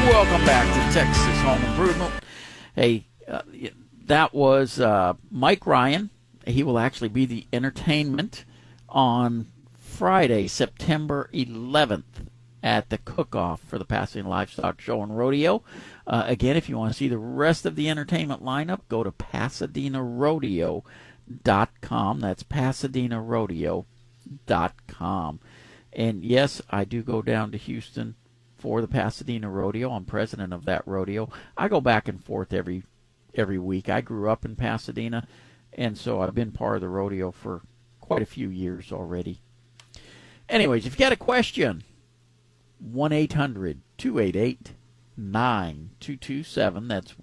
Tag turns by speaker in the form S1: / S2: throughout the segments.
S1: Welcome back to Texas Home Improvement. Hey, that was Mike Ryan. He will actually be the entertainment on Friday, September 11th at the cook-off for the Pasadena Livestock Show and Rodeo. Again, if you want to see the rest of the entertainment lineup, go to PasadenaRodeo.com. That's PasadenaRodeo.com. And yes, I do go down to Houston for the Pasadena Rodeo. I'm president of that rodeo. I go back and forth every week. I grew up in Pasadena, and so I've been part of the rodeo for quite a few years already. Anyways, if you got a question, 1-800-288-9227. That's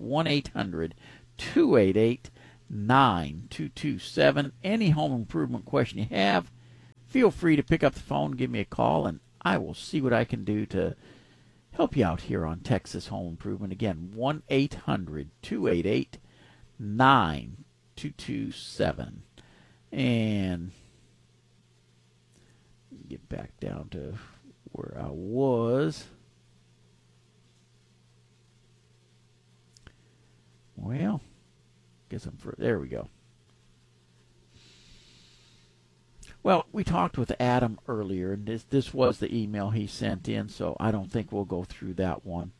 S1: 1-800-288-9227. Any home improvement question you have, feel free to pick up the phone, give me a call, and I will see what I can do to help you out here on Texas Home Improvement. Again, 1-800-288-9227. And get back down to where I was. Well, guess there we go. Well, we talked with Adam earlier, and this was the email he sent in, so I don't think we'll go through that one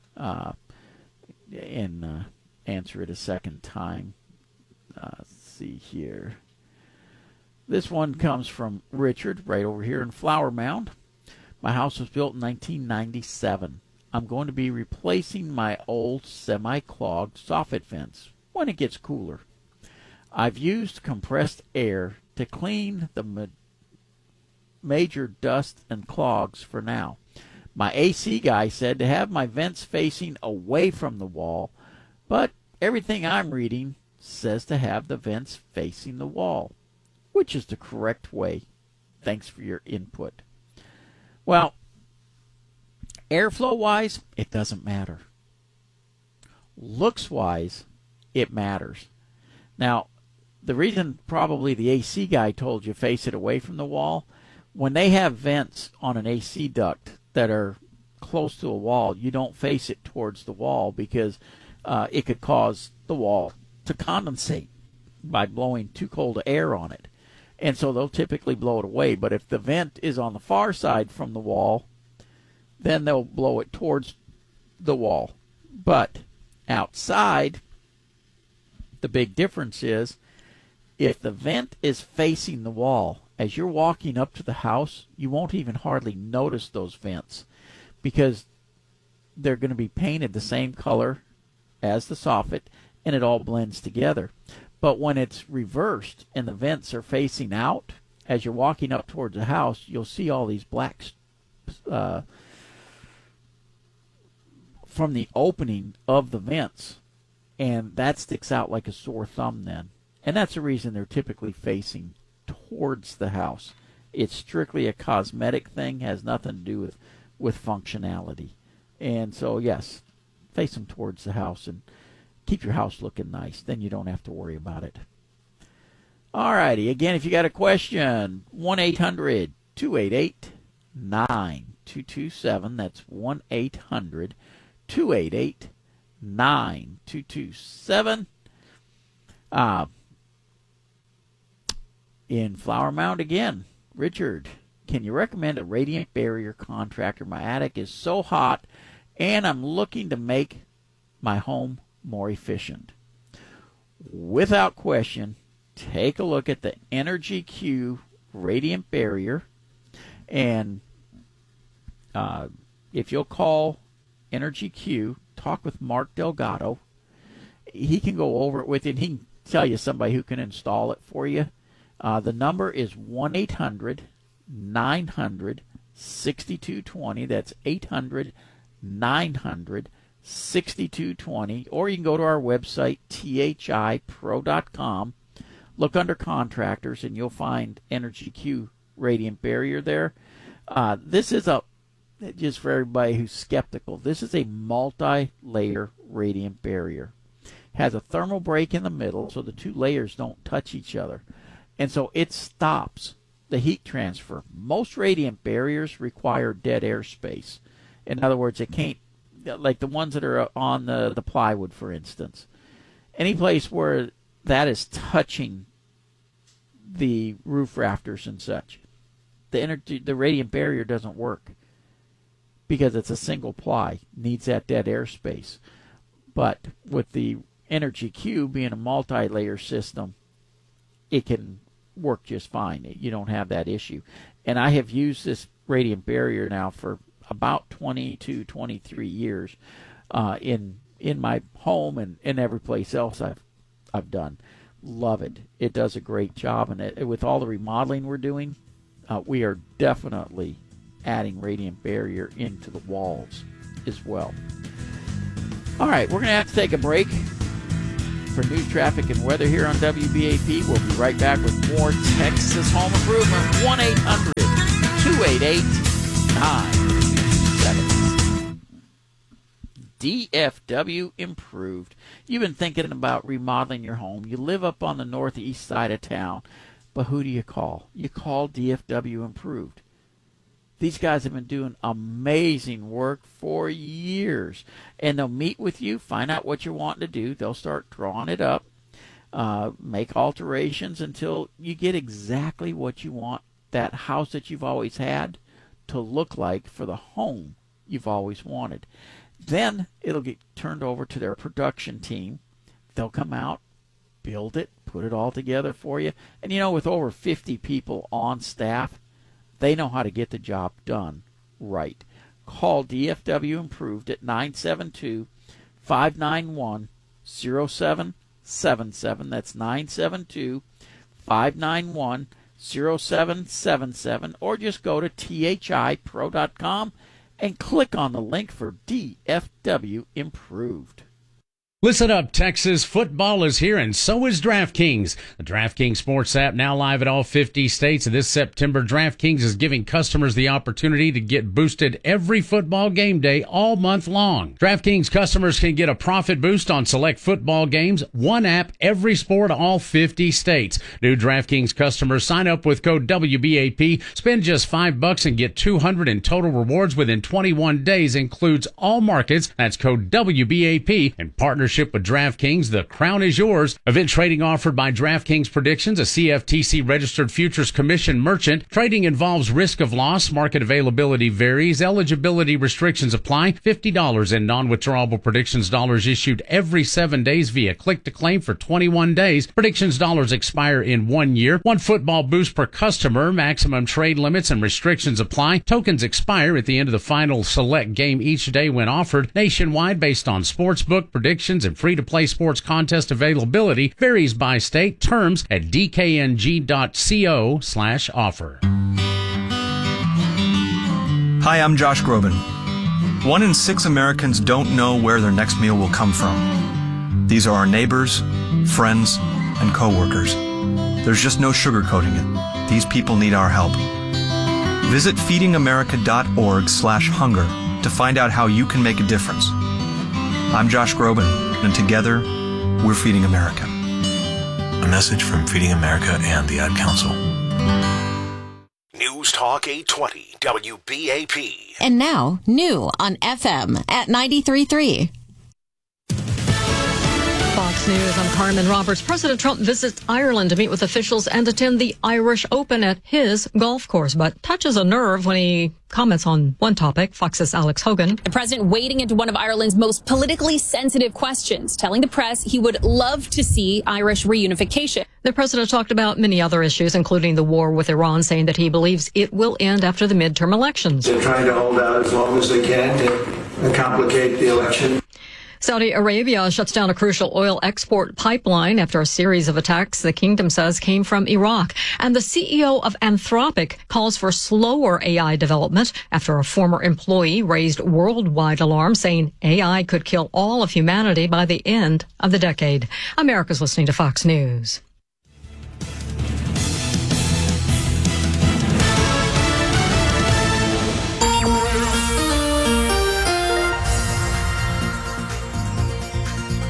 S1: and answer it a second time. Let's see here. This one comes from Richard, right over here in Flower Mound. My house was built in 1997. I'm going to be replacing my old semi-clogged soffit fence when it gets cooler. I've used compressed air to clean the major dust and clogs for now. My AC guy said to have my vents facing away from the wall, but everything I'm reading says to have the vents facing the wall. Which is the correct way? Thanks for your input. Well, airflow-wise, it doesn't matter. Looks-wise, it matters. Now, the reason probably the AC guy told you face it away from the wall, when they have vents on an AC duct that are close to a wall, you don't face it towards the wall because it could cause the wall to condensate by blowing too cold air on it. And so they'll typically blow it away. But if the vent is on the far side from the wall, then they'll blow it towards the wall. But outside, the big difference is if the vent is facing the wall, as you're walking up to the house, you won't even hardly notice those vents because they're going to be painted the same color as the soffit, and it all blends together. But when it's reversed and the vents are facing out, as you're walking up towards the house, you'll see all these blacks from the opening of the vents, and that sticks out like a sore thumb then. And that's the reason they're typically facing towards the house. It's strictly a cosmetic thing, has nothing to do with functionality. And so, yes, face them towards the house and keep your house looking nice. Then you don't have to worry about it. All righty. Again, if you got a question, 1-800-288-9227. That's 1-800-288-9227. In Flower Mound again, Richard, can you recommend a radiant barrier contractor? My attic is so hot, and I'm looking to make my home more efficient. Without question, take a look at the Energy Q radiant barrier, and if you'll call Energy Q, talk with Mark Delgado. He can go over it with you, and he can tell you somebody who can install it for you. The number is 1-800-900-6220. That's 800-900-6220. Or you can go to our website, thipro.com. Look under contractors, and you'll find Energy Q radiant barrier there. This is just for everybody who's skeptical, this is a multi-layer radiant barrier. Has a thermal break in the middle, so the two layers don't touch each other. And so it stops the heat transfer. Most radiant barriers require dead air space. In other words, like the ones that are on the plywood, for instance. Any place where that is touching the roof rafters and such, the radiant barrier doesn't work because it's a single ply, needs that dead airspace. But with the Energy Q being a multi-layer system, it can work just fine. You don't have that issue. And I have used this radiant barrier now for about 20 to 23 years in my home and every place else I've done. Love it. It does a great job, and with all the remodeling we're doing, we are definitely adding radiant barrier into the walls as well. All right, we're going to have to take a break for news, traffic, and weather here on WBAP. We'll be right back with more Texas Home Improvement. 1-800-288-9270. DFW Improved. You've been thinking about remodeling your home. You live up on the northeast side of town, but who do you call? You call DFW Improved. These guys have been doing amazing work for years, and they'll meet with you, find out what you're wanting to do. They'll start drawing it up, make alterations until you get exactly what you want that house that you've always had to look like for the home you've always wanted. Then it'll get turned over to their production team. They'll come out, build it, put it all together for you. And with over 50 people on staff, they know how to get the job done right. Call DFW Improved at 972-591-0777. That's 972-591-0777. Or just go to thipro.com and click on the link for DFW Improved.
S2: Listen up, Texas. Football is here, and so is DraftKings. The DraftKings Sports app now live at all 50 states. And this September, DraftKings is giving customers the opportunity to get boosted every football game day all month long. DraftKings customers can get a profit boost on select football games, one app, every sport, all 50 states. New DraftKings customers sign up with code WBAP, spend just $5 and get $200 in total rewards within 21 days. Includes all markets. That's code WBAP in partnership with DraftKings. The crown is yours. Event trading offered by DraftKings Predictions, a CFTC registered futures commission merchant. Trading involves risk of loss. Market availability varies. Eligibility restrictions apply. $50 in non-withdrawable predictions dollars issued every 7 days via click to claim for 21 days. Predictions dollars expire in 1 year. One football boost per customer. Maximum trade limits and restrictions apply. Tokens expire at the end of the final select game each day when offered. Nationwide based on sportsbook predictions and free-to-play sports contest availability varies by state. Terms at dkng.co/offer.
S3: Hi, I'm Josh Groban. 1 in 6 Americans don't know where their next meal will come from. These are our neighbors, friends, and coworkers. There's just no sugarcoating it. These people need our help. Visit feedingamerica.org/hunger to find out how you can make a difference. I'm Josh Groban, and together, we're Feeding America.
S4: A message from Feeding America and the Ad Council.
S5: News Talk 820 WBAP.
S6: And now, new on FM at 93.3.
S7: Fox News, I'm Carmen Roberts. President Trump visits Ireland to meet with officials and attend the Irish Open at his golf course, but touches a nerve when he comments on one topic. Fox's Alex Hogan.
S8: The president wading into one of Ireland's most politically sensitive questions, telling the press he would love to see Irish reunification.
S7: The president talked about many other issues, including the war with Iran, saying that he believes it will end after the midterm elections.
S9: They're trying to hold out as long as they can to complicate the election.
S7: Saudi Arabia shuts down a crucial oil export pipeline after a series of attacks the kingdom says came from Iraq. And the CEO of Anthropic calls for slower AI development after a former employee raised worldwide alarm, saying AI could kill all of humanity by the end of the decade. America's listening to Fox News.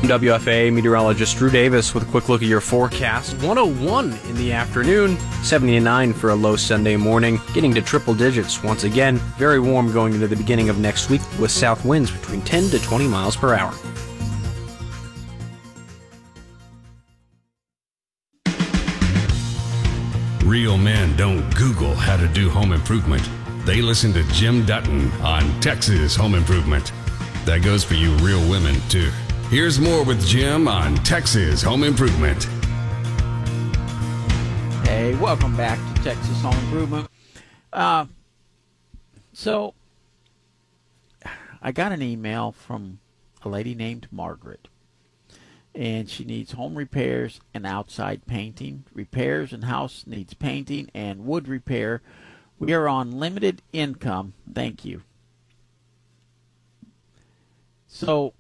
S10: WFA meteorologist Drew Davis with a quick look at your forecast. 101 in the afternoon, 79 for a low Sunday morning, getting to triple digits once again. Very warm going into the beginning of next week with south winds between 10 to 20 miles per hour.
S11: Real men don't Google how to do home improvement. They listen to Jim Dutton on Texas Home Improvement. That goes for you real women, too. Here's more with Jim on Texas Home Improvement.
S1: Hey, welcome back to Texas Home Improvement. So, I got an email from a lady named Margaret. And she needs home repairs and outside painting. Repairs and house needs painting and wood repair. We are on limited income. Thank you. So,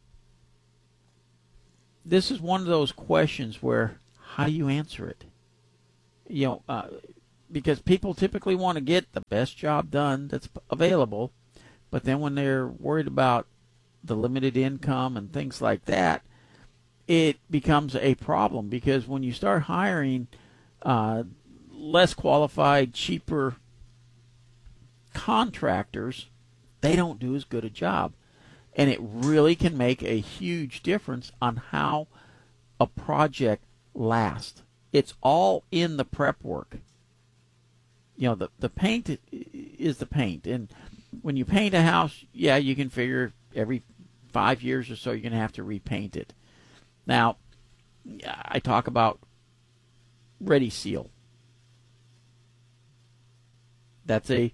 S1: this is one of those questions where, how do you answer it? You know, because people typically want to get the best job done that's available, but then when they're worried about the limited income and things like that, it becomes a problem, because when you start hiring less qualified, cheaper contractors, they don't do as good a job. And it really can make a huge difference on how a project lasts. It's all in the prep work. You know, the paint is the paint. And when you paint a house, yeah, you can figure every 5 years or so you're going to have to repaint it. Now, I talk about Ready Seal. That's a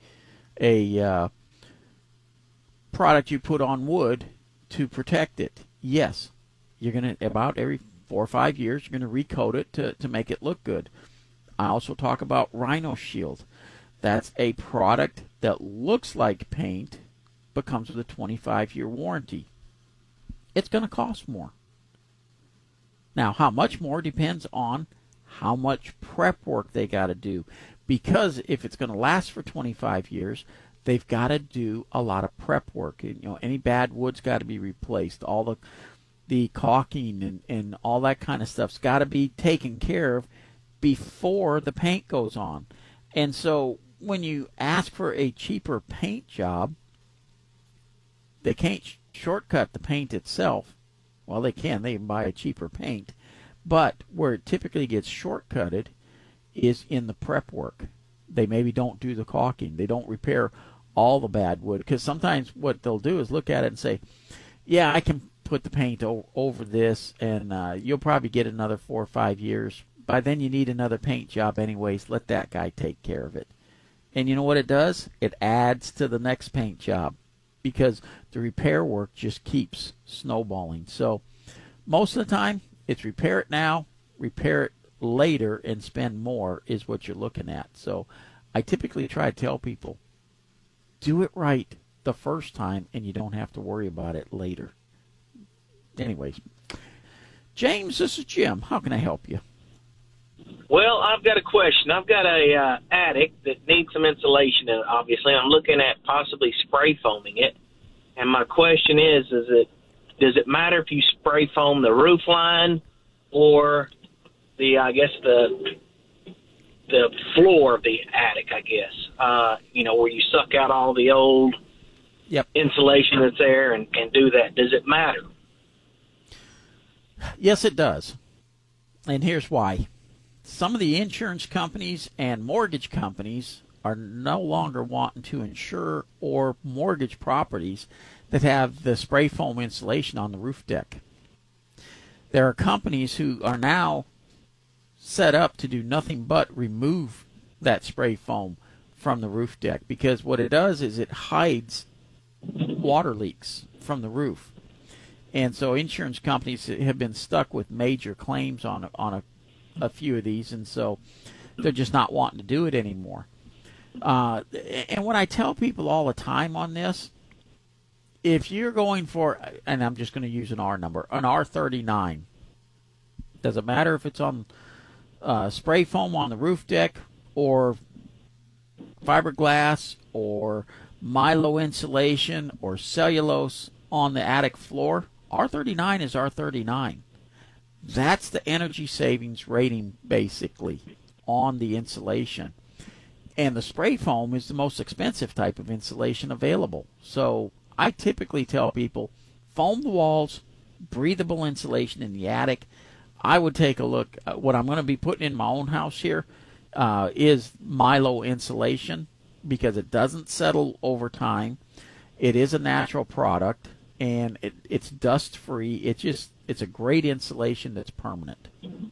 S1: product you put on wood to protect it. Yes, you're going to, about every 4 or 5 years, you're going to recoat it to make it look good. I also talk about Rhino Shield. That's a product that looks like paint but comes with a 25-year warranty. It's going to cost more. Now, how much more depends on how much prep work they got to do. Because if it's going to last for 25 years, they've got to do a lot of prep work. You know, any bad wood's got to be replaced. All the caulking and all that kind of stuff's got to be taken care of before the paint goes on. And so when you ask for a cheaper paint job, they can't shortcut the paint itself. Well, they can. They can buy a cheaper paint. But where it typically gets shortcutted is in the prep work. They maybe don't do the caulking. They don't repair all the bad wood. Because sometimes what they'll do is look at it and say, yeah, I can put the paint over this, and you'll probably get another 4 or 5 years. By then you need another paint job anyways. Let that guy take care of it. And you know what it does? It adds to the next paint job, because the repair work just keeps snowballing. So most of the time, it's repair it now, repair it later, and spend more is what you're looking at. So I typically try to tell people, do it right the first time, and you don't have to worry about it later. Anyways, James, this is Jim. How can I help you?
S12: Well, I've got a question. I've got a attic that needs some insulation in it, obviously. I'm looking at possibly spray foaming it. And my question is does it matter if you spray foam the roof line or the floor of the attic, I guess, where you suck out all the old insulation that's there and do that? Does it matter?
S1: Yes, it does. And here's why. Some of the insurance companies and mortgage companies are no longer wanting to insure or mortgage properties that have the spray foam insulation on the roof deck. There are companies who are now set up to do nothing but remove that spray foam from the roof deck, because what it does is it hides water leaks from the roof. And so insurance companies have been stuck with major claims on a few of these, and so they're just not wanting to do it anymore. And what I tell people all the time on this, if you're going for, and I'm just going to use an R number, an R39, doesn't matter if it's on spray foam on the roof deck or fiberglass or Milo insulation or cellulose on the attic floor, R39 is R39. That's the energy savings rating, basically, on the insulation. And the spray foam is the most expensive type of insulation available. So I typically tell people, foam the walls, breathable insulation in the attic. I would take a look. What I'm going to be putting in my own house here is Milo insulation, because it doesn't settle over time. It is a natural product, and it's dust free. It's a great insulation that's permanent.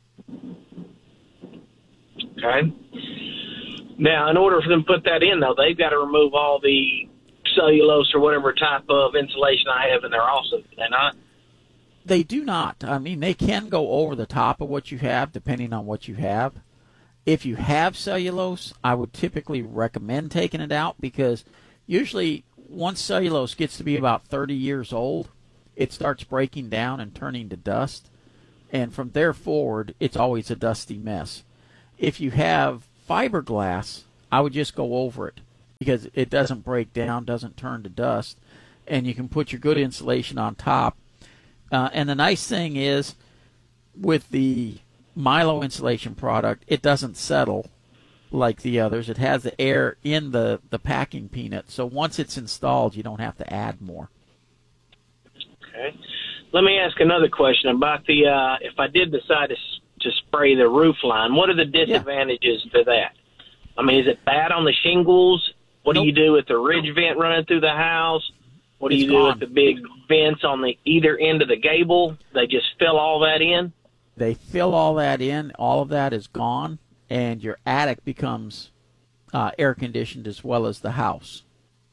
S12: Okay. Now, in order for them to put that in, though, they've got to remove all the cellulose or whatever type of insulation I have in there also, do they not?
S1: They do not. I mean, they can go over the top of what you have, depending on what you have. If you have cellulose, I would typically recommend taking it out, because usually once cellulose gets to be about 30 years old, it starts breaking down and turning to dust. And from there forward, it's always a dusty mess. If you have fiberglass, I would just go over it, because it doesn't break down, doesn't turn to dust, and you can put your good insulation on top. And the nice thing is, with the Milo insulation product, it doesn't settle like the others. It has the air in the packing peanut, so once it's installed, you don't have to add more.
S12: Okay. Let me ask another question about the if I did decide to spray the roof line, what are the disadvantages to that? I mean, is it bad on the shingles? What do you do with the ridge vent running through the house? What do you do with the big vents on the either end of the gable? They just fill all that in?
S1: They fill all that in. All of that is gone, and your attic becomes air-conditioned as well as the house.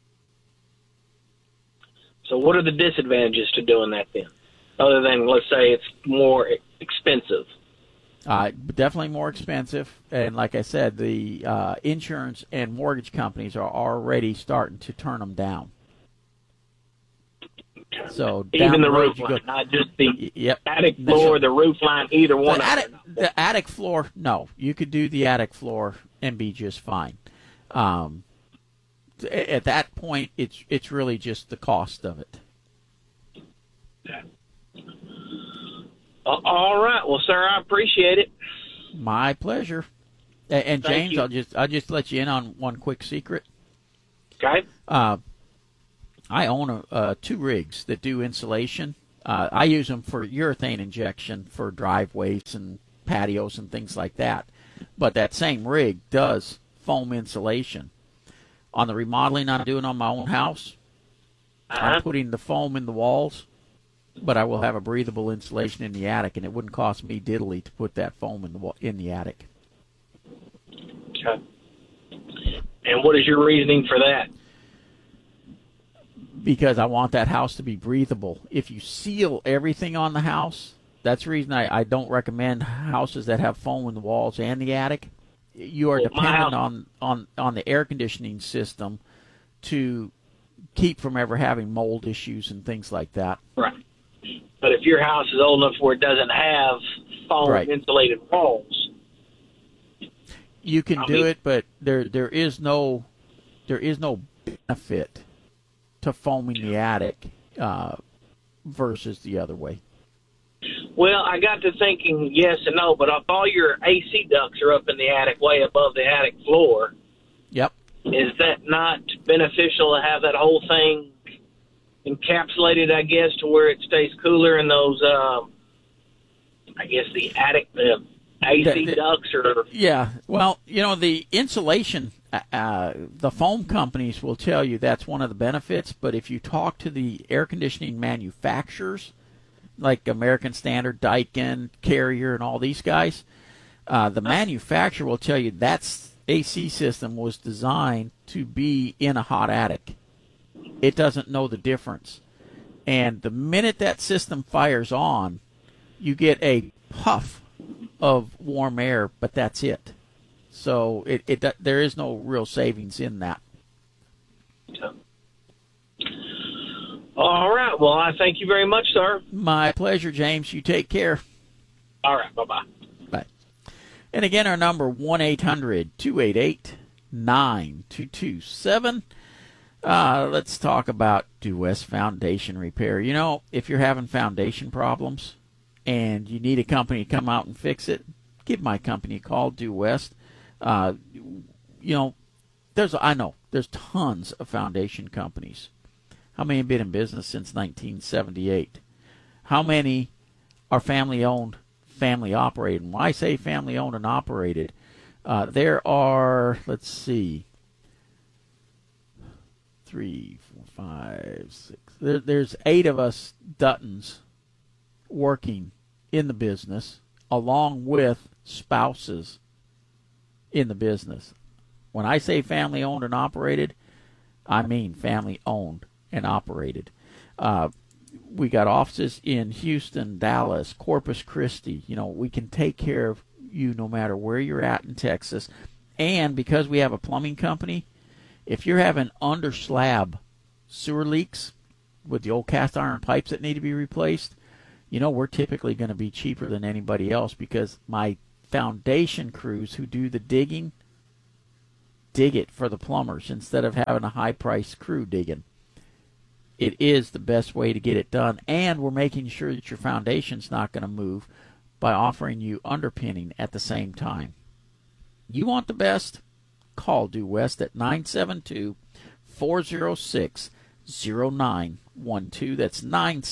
S12: So what are the disadvantages to doing that then, other than, let's say, it's more expensive?
S1: Definitely more expensive, and like I said, the insurance and mortgage companies are already starting to turn them down. So
S12: even the roof line, not just the attic floor, the roof line, either one.
S1: The attic floor, no. You could do the attic floor and be just fine. At that point, it's really just the cost of it.
S12: All right. Well, sir, I appreciate it.
S1: My pleasure. And James, I'll just let you in on one quick secret.
S12: Okay.
S1: I own 2 rigs that do insulation. I use them for urethane injection for driveways and patios and things like that. But that same rig does foam insulation. On the remodeling I'm doing on my own house, I'm putting the foam in the walls, but I will have a breathable insulation in the attic, and it wouldn't cost me diddly to put that foam in the attic.
S12: Okay. And what is your reasoning for that?
S1: Because I want that house to be breathable. If you seal everything on the house, that's the reason I don't recommend houses that have foam in the walls and the attic. You are dependent on the air conditioning system to keep from ever having mold issues and things like that.
S12: Right. But if your house is old enough where it doesn't have foam insulated walls,
S1: you can do it, but there is no benefit to foaming the attic versus the other way.
S12: Well, I got to thinking yes and no, but if all your AC ducts are up in the attic, way above the attic floor,
S1: yep,
S12: is that not beneficial to have that whole thing encapsulated, I guess, to where it stays cooler in those, I guess, the attic, the AC ducts? Or
S1: yeah, well, the insulation, the foam companies will tell you that's one of the benefits, but if you talk to the air conditioning manufacturers, like American Standard, Daikin, Carrier, and all these guys, the manufacturer will tell you that AC system was designed to be in a hot attic. It doesn't know the difference. And the minute that system fires on, you get a puff of warm air, but that's it. So there is no real savings in that.
S12: All right. Well, I thank you very much, sir.
S1: My pleasure, James. You take care.
S12: All right. Bye-bye.
S1: Bye. And again, our number, 1-800-288-9227. Let's talk about Dewest Foundation Repair. If you're having foundation problems and you need a company to come out and fix it, give my company a call, Due West. There's tons of foundation companies. How many have been in business since 1978? How many are family-owned, family-operated? And when I say family-owned and operated, there are, let's see, 3, 4, 5, 6. There's 8 of us Duttons working in the business, along with spouses in the business. When I say family-owned and operated, I mean family-owned and operated. We got offices in Houston, Dallas, Corpus Christi. We can take care of you no matter where you're at in Texas. And because we have a plumbing company, if you're having under slab sewer leaks with the old cast iron pipes that need to be replaced, we're typically going to be cheaper than anybody else, because my foundation crews who do the digging dig it for the plumbers instead of having a high-priced crew digging. It is the best way to get it done, and we're making sure that your foundation's not going to move by offering you underpinning at the same time. You want the best? Call Due West at 972-406-0912. That's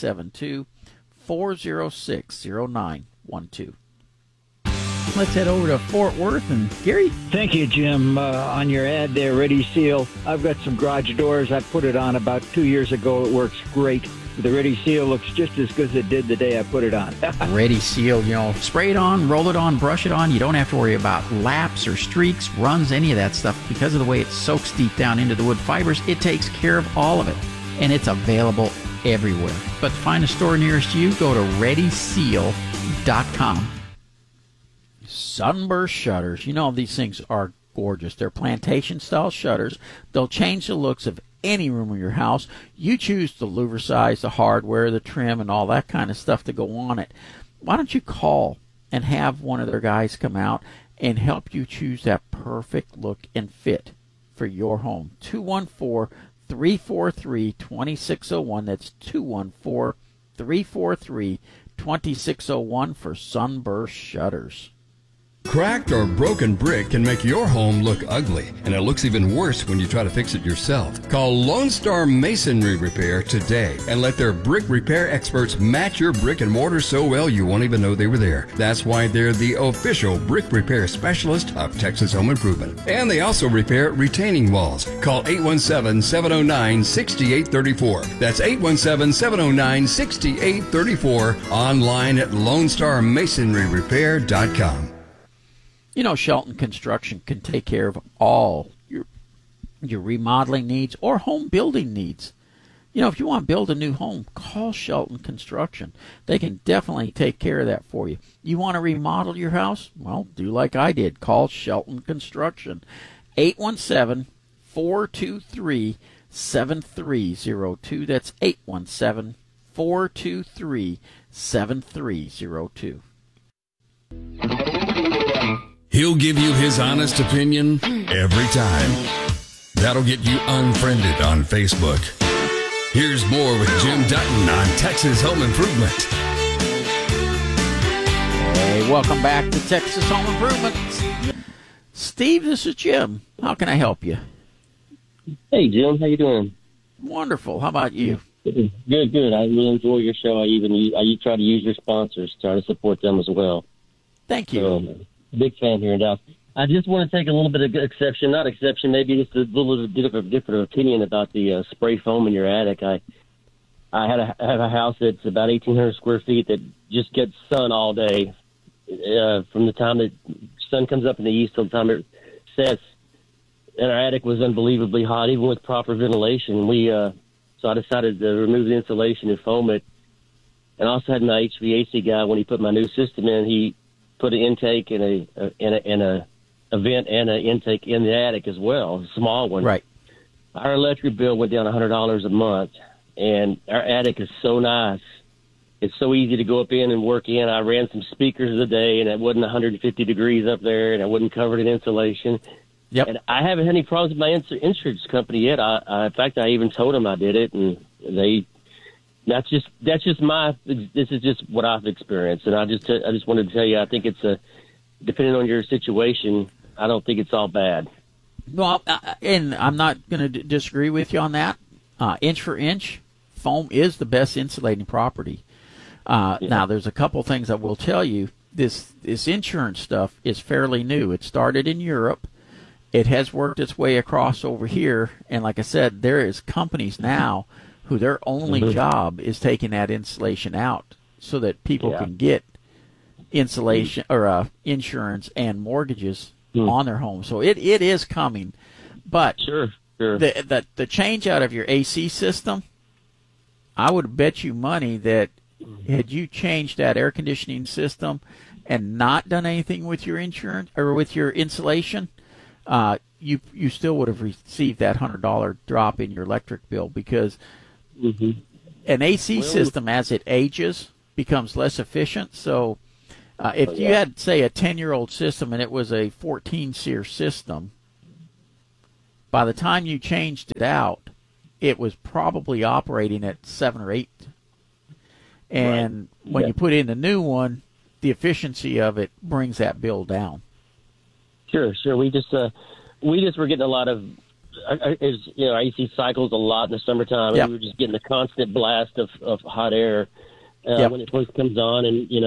S1: 972-406-0912. Let's head over to Fort Worth. And Gary?
S13: Thank you, Jim. On your ad there, Ready Seal, I've got some garage doors. I put it on about 2 years ago. It works great. The Ready Seal looks just as good as it did the day I put it on.
S1: Ready Seal, spray it on, roll it on, brush it on. You don't have to worry about laps or streaks, runs, any of that stuff. Because of the way it soaks deep down into the wood fibers, it takes care of all of it. And it's available everywhere. But to find a store nearest you, go to ReadySeal.com. Sunburst shutters. These things are gorgeous. They're plantation-style shutters. They'll change the looks of any room in your house. You choose the louver size, the hardware, the trim, and all that kind of stuff to go on it. Why don't you call and have one of their guys come out and help you choose that perfect look and fit for your home? 214-343-2601. That's 214-343-2601 for Sunburst shutters.
S11: Cracked or broken brick can make your home look ugly, and it looks even worse when you try to fix it yourself. Call Lone Star Masonry Repair today and let their brick repair experts match your brick and mortar so well you won't even know they were there. That's why they're the official brick repair specialist of Texas Home Improvement. And they also repair retaining walls. Call 817-709-6834. That's 817-709-6834. Online at LoneStarMasonryRepair.com.
S1: Shelton Construction can take care of all your remodeling needs or home building needs. If you want to build a new home, call Shelton Construction. They can definitely take care of that for you. You want to remodel your house? Well, do like I did. Call Shelton Construction. 817-423-7302. That's 817-423-7302.
S11: He'll give you his honest opinion every time. That'll get you unfriended on Facebook. Here's more with Jim Dutton on Texas Home Improvement.
S1: Hey, welcome back to Texas Home Improvement. Steve, this is Jim. How can I help you?
S14: Hey, Jim. How you doing?
S1: Wonderful. How about you?
S14: Good. I really enjoy your show. I try to use your sponsors, try to support them as well.
S1: Thank you.
S14: So, big fan here in Dallas. I just want to take a little bit of maybe just a little bit of a different opinion about the spray foam in your attic. I have a house that's about 1,800 square feet that just gets sun all day, from the time the sun comes up in the east till the time it sets. And our attic was unbelievably hot, even with proper ventilation. So I decided to remove the insulation and foam it. And I also had my HVAC guy, when he put my new system in, he put an intake and a vent and an intake in the attic as well, a small one.
S1: Right.
S14: Our electric bill went down $100 a month, and our attic is so nice. It's so easy to go up in and work in. I ran some speakers of the day, and it wasn't 150 degrees up there, and I wasn't covered in insulation.
S1: Yep.
S14: And I haven't had any problems with my insurance company yet. In fact, I even told them I did it, and they That's just this is just what I've experienced, and I just wanted to tell you, I think it's depending on your situation, I don't think it's all bad.
S1: Well, and I'm not going to disagree with you on that. Inch for inch, foam is the best insulating property. Now, there's a couple things I will tell you. This insurance stuff is fairly new. It started in Europe. It has worked its way across over here, and like I said, there is companies now who their only job is taking that insulation out so that people can get insulation or insurance and mortgages on their home. So it is coming, but
S14: sure.
S1: The change out of your AC system, I would bet you money that had you changed that air conditioning system and not done anything with your insurance or with your insulation, you still would have received that $100 drop in your electric bill, because an AC system, as it ages, becomes less efficient. So if you had, say, a 10-year-old system and it was a 14-SEER system, by the time you changed it out, it was probably operating at 7 or 8. And when you put in the new one, the efficiency of it brings that bill down.
S14: Sure. We just were getting a lot of, AC cycles a lot in the summertime.
S1: Yep.
S14: And we were just getting a constant blast of hot air when it first comes on,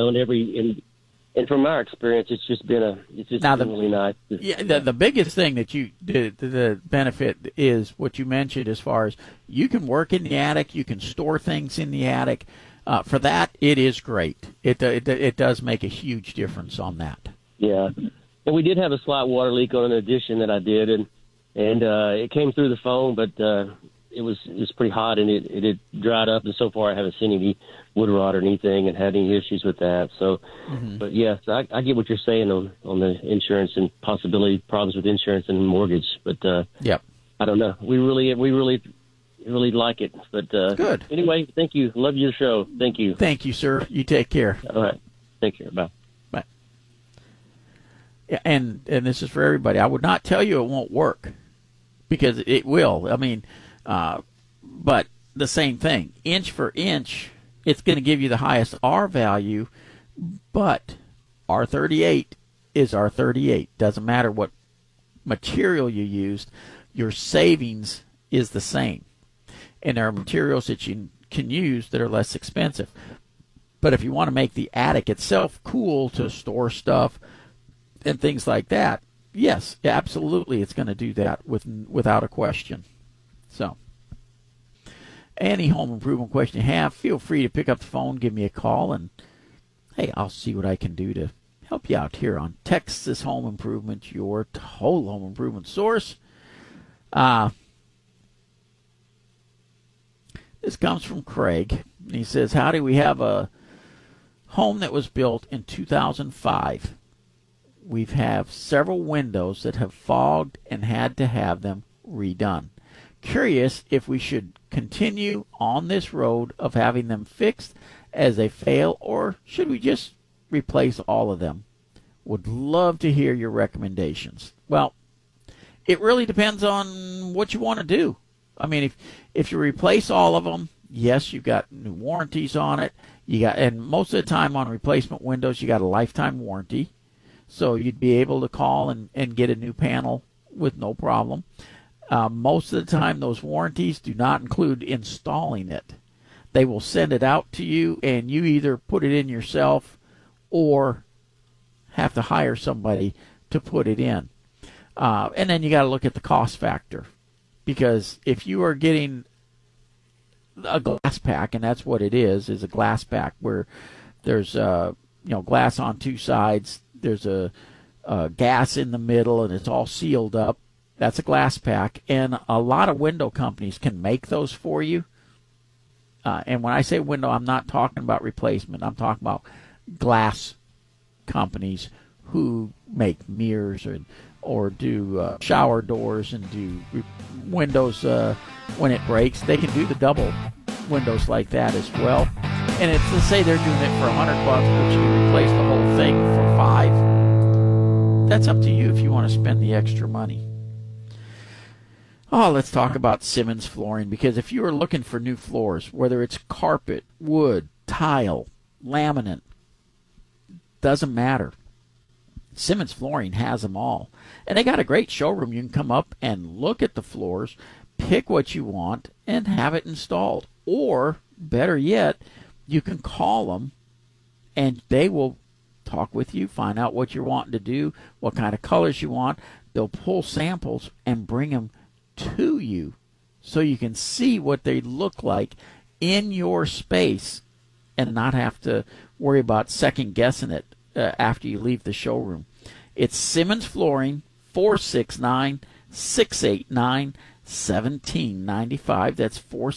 S14: and from our experience, it's just been really nice.
S1: The biggest thing that you did, the benefit is what you mentioned, as far as you can work in the attic, you can store things in the attic. For that, it is great. It does make a huge difference on that.
S14: Yeah, and we did have a slight water leak on an addition that I did, and it came through the foam, but it was pretty hot, and it had dried up, and so far I haven't seen any wood rot or anything and had any issues with that. So, but yes, I get what you're saying on the insurance and possibility problems with insurance and mortgage. But I don't know. We really like it. But
S1: good.
S14: Anyway, thank you. Love your show. Thank you.
S1: Thank you, sir. You take care.
S14: All right. Take care. Bye.
S1: Bye. Yeah, and this is for everybody. I would not tell you it won't work, because it will. I mean, but the same thing, inch for inch, it's going to give you the highest R value, but R38 is R38. Doesn't matter what material you used, your savings is the same. And there are materials that you can use that are less expensive. But if you want to make the attic itself cool to store stuff and things like that, yes, absolutely, it's going to do that without a question. So, any home improvement question you have, feel free to pick up the phone, give me a call, and hey, I'll see what I can do to help you out here on Texas Home Improvement, your total home improvement source. This comes from Craig, and he says, howdy, we have a home that was built in 2005. We have several windows that have fogged and had to have them redone. Curious if we should continue on this road of having them fixed as they fail, or should we just replace all of them? Would love to hear your recommendations. Well, it really depends on what you want to do. I mean, if you replace all of them, yes, you've got new warranties on it. And most of the time on replacement windows, you got a lifetime warranty. So you'd be able to call and get a new panel with no problem. Most of the time, those warranties do not include installing it. They will send it out to you, and you either put it in yourself or have to hire somebody to put it in. And then you got to look at the cost factor, because if you are getting a glass pack, and that's what it is a glass pack where there's glass on two sides, there's a gas in the middle, and it's all sealed up. That's a glass pack, and a lot of window companies can make those for you. And when I say window, I'm not talking about replacement. I'm talking about glass companies who make mirrors or do shower doors and do windows when it breaks. They can do the double windows like that as well. And if let's say they're doing it for $100, but you can replace the whole thing for $5, that's up to you if you want to spend the extra money. Oh, let's talk about Simmons Flooring, because if you are looking for new floors, whether it's carpet, wood, tile, laminate, doesn't matter. Simmons Flooring has them all. And they got a great showroom. You can come up and look at the floors, pick what you want, and have it installed. Or, better yet, you can call them, and they will talk with you, find out what you're wanting to do, what kind of colors you want. They'll pull samples and bring them to you so you can see what they look like in your space and not have to worry about second guessing it after you leave the showroom. It's Simmons Flooring, 469-689-1795. That's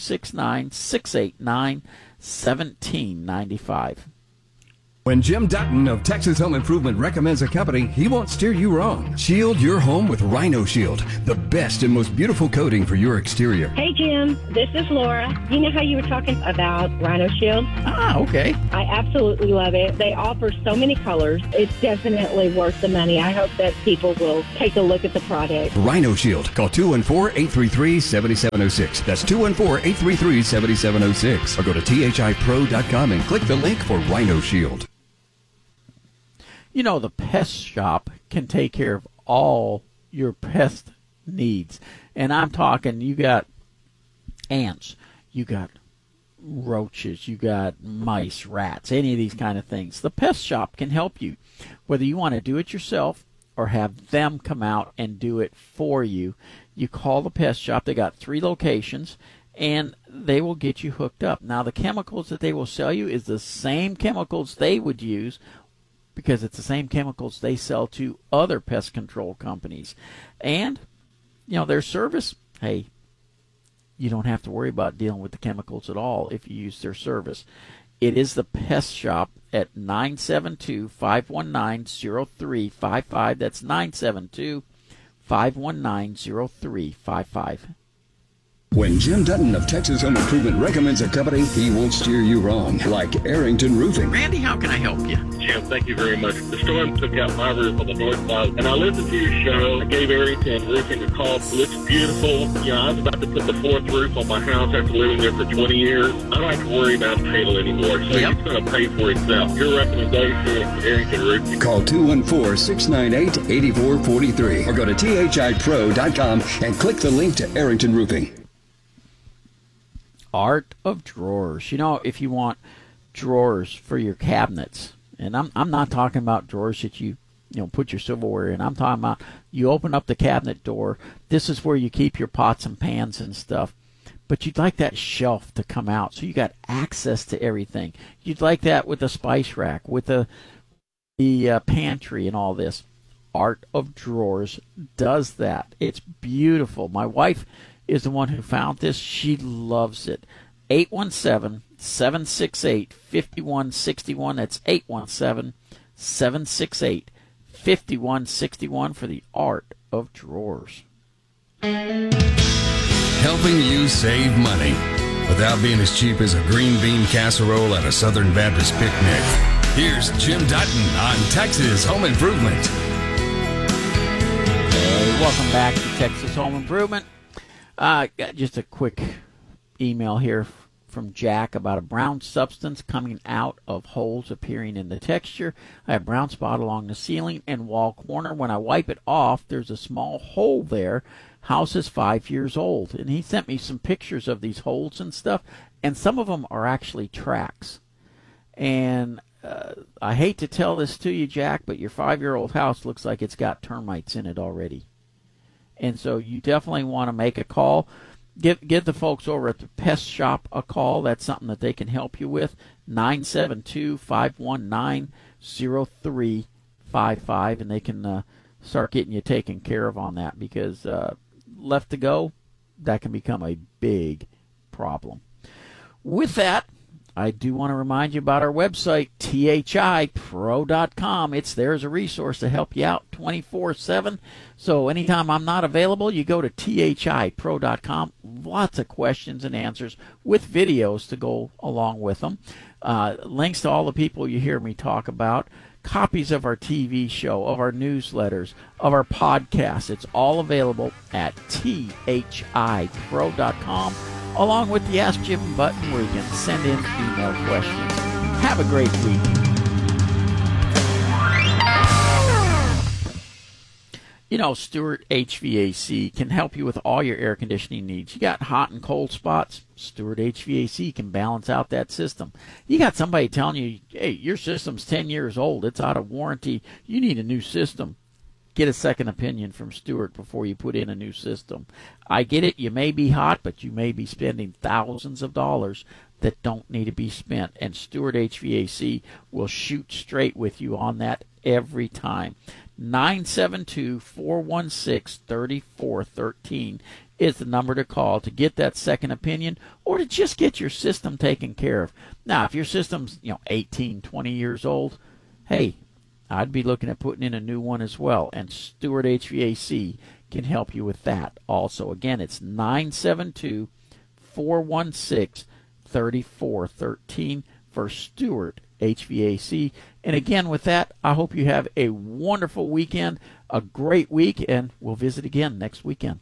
S1: 469-689-1795.
S15: When Jim Dutton of Texas Home Improvement recommends a company, he won't steer you wrong. Shield your home with Rhino Shield, the best and most beautiful coating for your exterior.
S16: Hey, Jim. This is Laura. You know how you were talking about Rhino Shield?
S1: Ah, okay.
S16: I absolutely love it. They offer so many colors. It's definitely worth the money. I hope that people will take a look at the product.
S15: Rhino Shield. Call 214-833-7706. That's 214-833-7706. Or go to thipro.com and click the link for Rhino Shield.
S1: You know, the pest shop can take care of all your pest needs. And I'm talking, you got ants, you got roaches, you got mice, rats, any of these kind of things. The pest shop can help you. Whether you want to do it yourself or have them come out and do it for you, you call the pest shop. They got 3 locations, and they will get you hooked up. Now, the chemicals that they will sell you is the same chemicals they would use, because it's the same chemicals they sell to other pest control companies. And, you know, their service, hey, you don't have to worry about dealing with the chemicals at all if you use their service. It is the Pest Shop at 972-519-0355. That's 972-519-0355.
S15: When Jim Dutton of Texas Home Improvement recommends a company, he won't steer you wrong, like Arrington Roofing.
S1: Randy, how can I help you?
S17: Jim, thank you very much. The storm took out my roof on the north side, and I listened to your show. I gave Arrington Roofing a call. It looks beautiful. You know, I was about to put the 4th roof on my house after living there for 20 years. I don't have to worry about hail anymore, so it's going to pay for itself. Your recommendation, Arrington Roofing.
S15: Call 214-698-8443 or go to thipro.com and click the link to Arrington Roofing.
S1: Art of Drawers. You know, if you want drawers for your cabinets, and I'm not talking about drawers that you put your silverware in. I'm talking about you open up the cabinet door. This is where you keep your pots and pans and stuff. But you'd like that shelf to come out so you got access to everything. You'd like that with the spice rack, with the pantry and all this. Art of Drawers does that. It's beautiful. My wife is the one who found this. She loves it. 817-768-5161. That's 817-768-5161 for the Art of Drawers.
S11: Helping you save money without being as cheap as a green bean casserole at a Southern Baptist picnic. Here's Jim Dutton on Texas Home Improvement.
S1: Hey, welcome back to Texas Home Improvement. Just a quick email here from Jack about a brown substance coming out of holes appearing in the texture. I have a brown spot along the ceiling and wall corner. When I wipe it off, there's a small hole there. House is 5 years old. And he sent me some pictures of these holes and stuff, and some of them are actually tracks. And I hate to tell this to you, Jack, but your 5-year-old house looks like it's got termites in it already. And so you definitely want to make a call. Give the folks over at the Pest Shop a call. That's something that they can help you with. 972-519-0355, and they can start getting you taken care of on that, because left to go, that can become a big problem. With that, I do want to remind you about our website, thipro.com. It's there as a resource to help you out 24/7. So anytime I'm not available, you go to thipro.com. Lots of questions and answers with videos to go along with them. links to all the people you hear me talk about, copies of our TV show, of our newsletters, of our podcasts. It's all available at thipro.com, along with the Ask Jim button where you can send in email questions. Have a great week. You know, Stewart HVAC can help you with all your air conditioning needs. You got hot and cold spots, Stewart HVAC can balance out that system. You got somebody telling you, hey, your system's 10 years old, it's out of warranty, you need a new system. Get a second opinion from Stewart before you put in a new system. I get it, you may be hot, but you may be spending thousands of dollars that don't need to be spent. And Stewart HVAC will shoot straight with you on that every time. 972-416-3413 is the number to call to get that second opinion or to just get your system taken care of. Now, if your system's 18, 20 years old, hey, I'd be looking at putting in a new one as well. And Stewart HVAC can help you with that also. Again, it's 972-416-3413 for Stewart HVAC. And again, with that, I hope you have a wonderful weekend, a great week, and we'll visit again next weekend.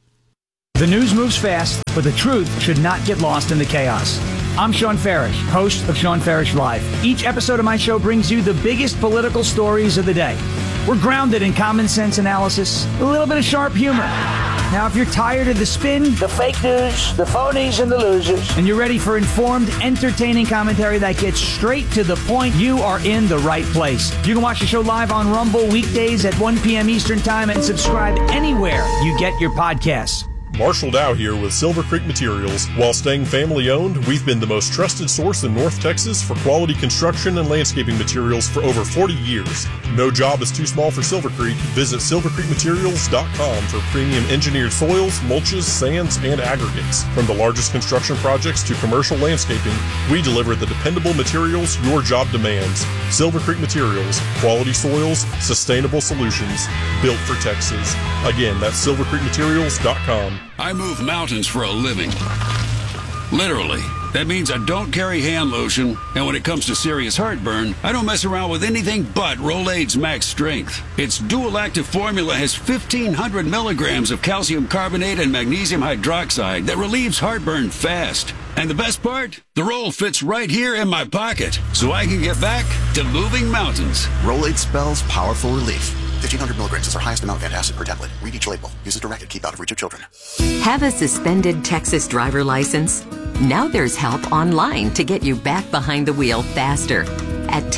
S18: The news moves fast, but the truth should not get lost in the chaos. I'm Sean Farish, host of Sean Farish Live. Each episode of my show brings you the biggest political stories of the day. We're grounded in common sense analysis, a little bit of sharp humor. Now, if you're tired of the spin, the fake news, the phonies, and the losers, and you're ready for informed, entertaining commentary that gets straight to the point, you are in the right place. You can watch the show live on Rumble weekdays at 1 p.m. Eastern Time and subscribe anywhere you get your podcasts.
S19: Marshall Dow here with Silver Creek Materials. While staying family-owned, we've been the most trusted source in North Texas for quality construction and landscaping materials for over 40 years. No job is too small for Silver Creek. Visit silvercreekmaterials.com for premium engineered soils, mulches, sands, and aggregates. From the largest construction projects to commercial landscaping, we deliver the dependable materials your job demands. Silver Creek Materials, quality soils, sustainable solutions, built for Texas. Again, that's silvercreekmaterials.com.
S11: I move mountains for a living. Literally. That means I don't carry hand lotion, and when it comes to serious heartburn, I don't mess around with anything but Rolaids Max Strength. Its dual-active formula has 1,500 milligrams of calcium carbonate and magnesium hydroxide that relieves heartburn fast. And the best part? The roll fits right here in my pocket, so I can get back to moving mountains.
S20: Rolaids spells powerful relief. 1,500 milligrams is our highest amount of antacid per tablet. Read each label. Use as directed. Keep out of reach of children.
S6: Have a suspended Texas driver license? Now there's help online to get you back behind the wheel faster at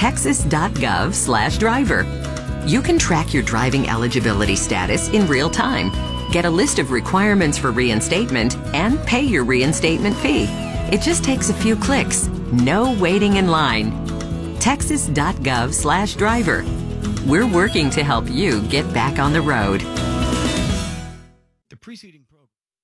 S6: texas.gov/driver. You can track your driving eligibility status in real time, get a list of requirements for reinstatement, and pay your reinstatement fee. It just takes a few clicks. No waiting in line. texas.gov/driver. We're working to help you get back on the road.
S18: The preceding program.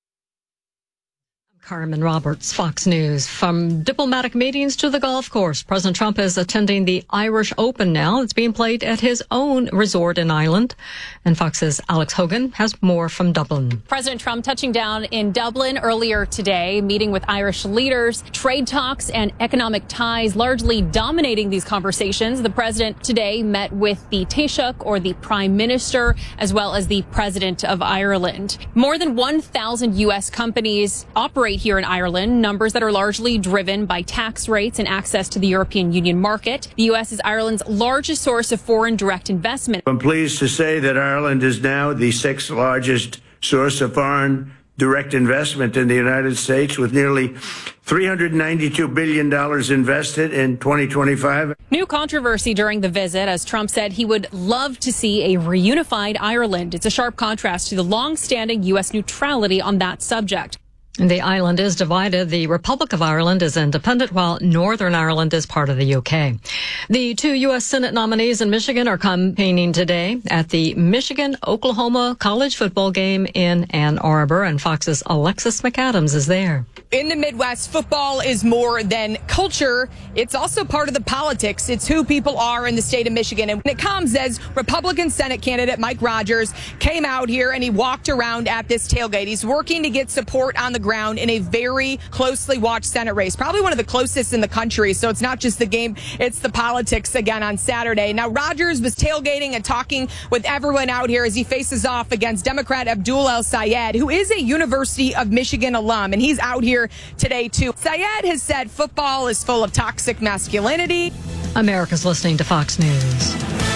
S7: Carmen Roberts, Fox News. From diplomatic meetings to the golf course, President Trump is attending the Irish Open now. It's being played at his own resort in Ireland. And Fox's Alex Hogan has more from Dublin.
S8: President Trump touching down in Dublin earlier today, meeting with Irish leaders, trade talks and economic ties largely dominating these conversations. The president today met with the Taoiseach, or the Prime Minister, as well as the President of Ireland. More than 1,000 U.S. companies operate here in Ireland, numbers that are largely driven by tax rates and access to the European Union market. The U.S. is Ireland's largest source of foreign direct investment.
S9: I'm pleased to say that Ireland is now the sixth largest source of foreign direct investment in the United States, with nearly $392 billion invested in 2025.
S8: New controversy during the visit, as Trump said he would love to see a reunified Ireland. It's a sharp contrast to the long-standing U.S. neutrality on that subject.
S7: The island is divided. The Republic of Ireland is independent, while Northern Ireland is part of the UK. The 2 U.S. Senate nominees in Michigan are campaigning today at the Michigan-Oklahoma college football game in Ann Arbor, and Fox's Alexis McAdams is there.
S21: In the Midwest, football is more than culture. It's also part of the politics. It's who people are in the state of Michigan. And it comes as Republican Senate candidate Mike Rogers came out here and he walked around at this tailgate. He's working to get support on the ground in a very closely watched Senate race, probably one of the closest in the country. So it's not just the game, it's the politics again on Saturday. Now, Rogers was tailgating and talking with everyone out here as he faces off against Democrat Abdul El-Sayed, who is a University of Michigan alum, and he's out here today too. Sayed has said football is full of toxic masculinity.
S7: America's listening to Fox News.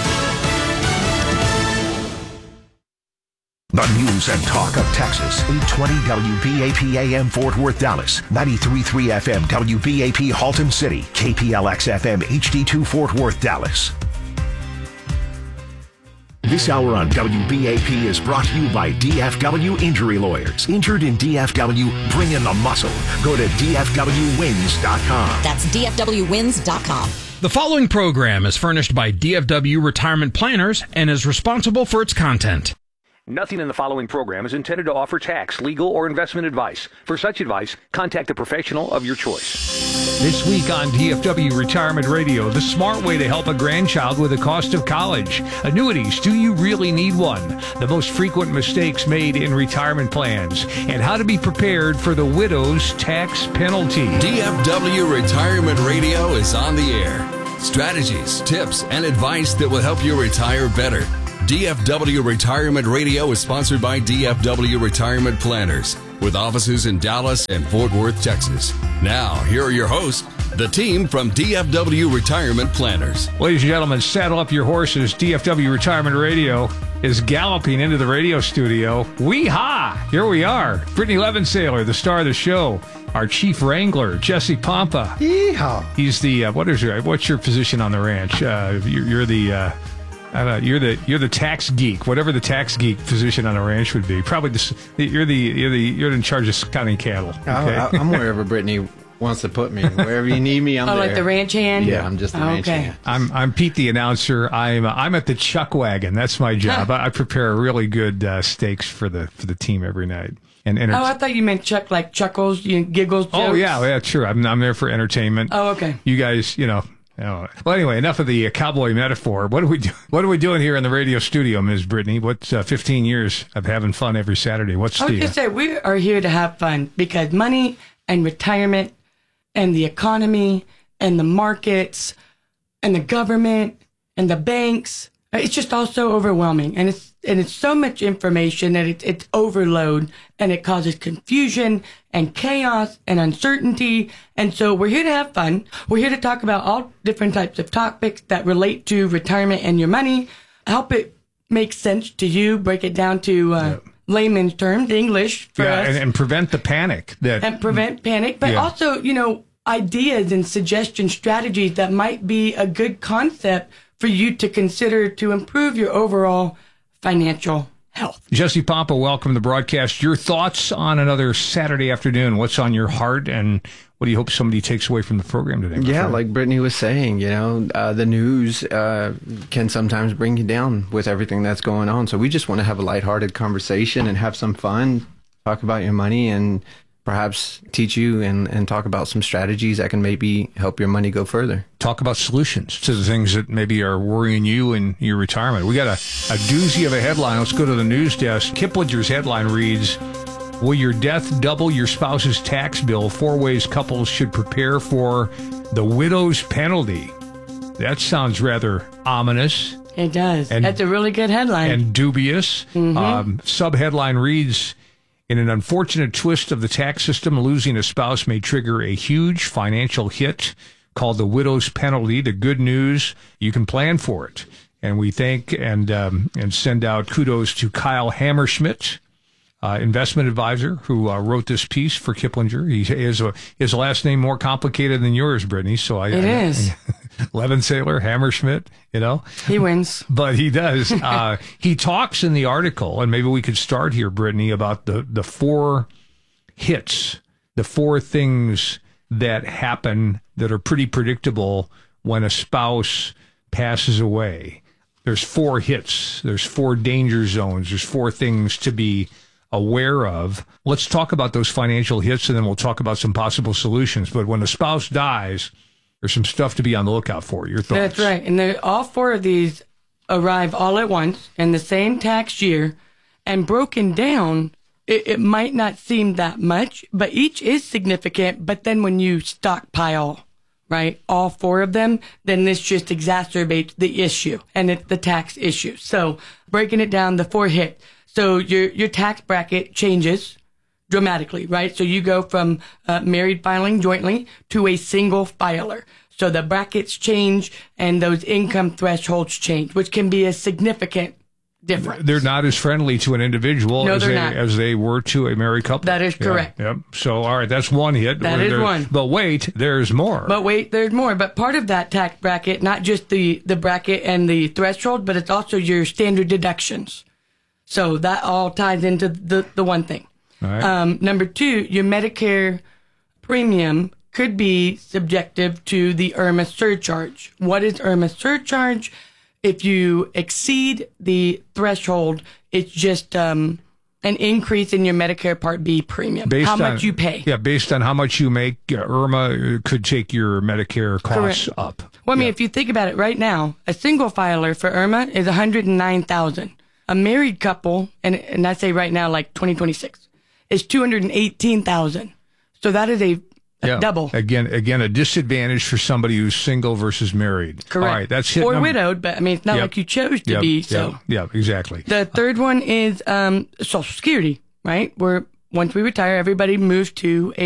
S5: The news and talk of Texas. 820 WBAP AM Fort Worth, Dallas. 93.3 FM WBAP Halton City. KPLX FM HD2 Fort Worth, Dallas. This hour on WBAP is brought to you by DFW Injury Lawyers. Injured in DFW, bring in the muscle. Go to DFWWins.com.
S22: That's DFWWins.com.
S23: The following program is furnished by DFW Retirement Planners and is responsible for its content.
S24: Nothing in the following program is intended to offer tax, legal, or investment advice. For such advice, contact a professional of your choice.
S25: This week on DFW Retirement Radio, the smart way to help a grandchild with the cost of college. Annuities, do you really need one? The most frequent mistakes made in retirement plans. And how to be prepared for the widow's tax penalty.
S11: DFW Retirement Radio is on the air. Strategies, tips, and advice that will help you retire better. DFW Retirement Radio is sponsored by DFW Retirement Planners, with offices in Dallas and Fort Worth, Texas. Now, here are your hosts, the team from DFW Retirement Planners.
S25: Ladies and gentlemen, saddle up your horses. DFW Retirement Radio is galloping into the radio studio. Wee-ha! Here we are. Brittany Levensaler, the star of the show. Our chief wrangler, Jesse Pompa.
S26: Yeehaw!
S25: He's the, what's your position on the ranch? You're the tax geek, whatever the tax geek position on a ranch would be. Probably you're in charge of counting cattle. Okay?
S26: I'm wherever Brittany wants to put me. Wherever you need me, I'm there.
S27: Like the ranch hand?
S26: Yeah, I'm just the ranch hand.
S25: I'm Pete the announcer. I'm at the chuck wagon. That's my job. I prepare really good steaks for the team every night. And
S27: I thought you meant Chuck, like chuckles, giggles, jokes.
S25: Oh yeah, sure. I'm there for entertainment.
S27: Oh, okay.
S25: You guys, Well, anyway, enough of the cowboy metaphor. What are we doing here in the radio studio, Ms. Brittany? What's 15 years of having fun every Saturday?
S27: I was going to say, we are here to have fun because money and retirement and the economy and the markets and the government and the banks, it's just all so overwhelming. And it's so much information that it's overload, and it causes confusion and chaos and uncertainty. And so we're here to have fun. We're here to talk about all different types of topics that relate to retirement and your money, help it make sense to you, break it down to layman's terms, English for us.
S25: And prevent the panic.
S27: And prevent panic, but also, ideas and suggestions, strategies that might be a good concept for you to consider to improve your overall financial health.
S25: Jesse Pompa, welcome to the broadcast. Your thoughts on another Saturday afternoon? What's on your heart, and what do you hope somebody takes away from the program today?
S26: Yeah, like Brittany was saying, the news can sometimes bring you down with everything that's going on. So we just want to have a lighthearted conversation and have some fun, talk about your money, and perhaps teach you and talk about some strategies that can maybe help your money go further.
S25: Talk about solutions to the things that maybe are worrying you in your retirement. We got a doozy of a headline. Let's go to the news desk. Kiplinger's headline reads, "Will your death double your spouse's tax bill? 4 ways couples should prepare for the widow's penalty." That sounds rather ominous.
S27: It does. That's a really good headline.
S25: And dubious. Mm-hmm. Sub-headline reads, "In an unfortunate twist of the tax system, losing a spouse may trigger a huge financial hit called the widow's penalty. The good news, you can plan for it." And we thank and send out kudos to Kyle Hammerschmidt, investment advisor, who wrote this piece for Kiplinger. His last name more complicated than yours, Brittany. So
S27: it is.
S25: Levensaler, Hammerschmidt,
S27: He wins.
S25: But he does. He talks in the article, and maybe we could start here, Brittany, about the 4 hits, the 4 things that happen that are pretty predictable when a spouse passes away. There's 4 hits. There's 4 danger zones. There's 4 things to be aware of. Let's talk about those financial hits, and then we'll talk about some possible solutions. But when a spouse dies, there's some stuff to be on the lookout for. Your thoughts?
S27: That's right. And all 4 of these arrive all at once in the same tax year, and broken down, it might not seem that much, but each is significant. But then when you stockpile, right, all 4 of them, then this just exacerbates the issue, and it's the tax issue. So breaking it down, the 4 hit. So your tax bracket changes dramatically, right? So you go from married filing jointly to a single filer. So the brackets change and those income thresholds change, which can be a significant difference.
S25: They're not as friendly to an individual as they were to a married couple.
S27: That is correct.
S25: Yep. So, all right, that's 1 hit.
S27: That is one.
S25: But wait, there's more.
S27: But part of that tax bracket, not just the bracket and the threshold, but it's also your standard deductions. So that all ties into the one thing.
S25: All right.
S27: Number 2, your Medicare premium could be subjective to the IRMAA surcharge. What is IRMAA surcharge? If you exceed the threshold, it's just an increase in your Medicare Part B premium. How much you pay.
S25: Yeah, based on how much you make, IRMAA could take your Medicare costs up.
S27: Well, I mean, if you think about it right now, a single filer for IRMAA is $109,000. A married couple, and I say right now, like 2026, is $218,000. So that is a double.
S25: Again, a disadvantage for somebody who's single versus married.
S27: Correct.
S25: All right, that's hit
S27: or widowed, but I mean, it's not like you chose to be. So
S25: yeah, exactly.
S27: The third one is Social Security, right? Where once we retire, everybody moves to a